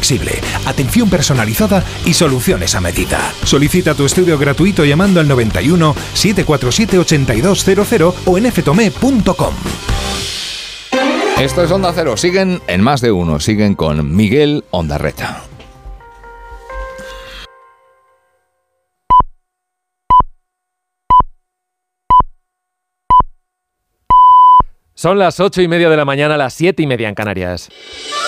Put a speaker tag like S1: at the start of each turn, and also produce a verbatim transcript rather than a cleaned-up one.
S1: flexible, atención personalizada y soluciones a medida. Solicita tu estudio gratuito llamando al noventa y uno, setecientos cuarenta y siete, ochenta y dos cero cero o en eftome punto com.
S2: Esto es Onda Cero. Siguen en Más de Uno. Siguen con Miguel Ondarreta.
S3: Son las ocho y media de la mañana, las siete y media en Canarias.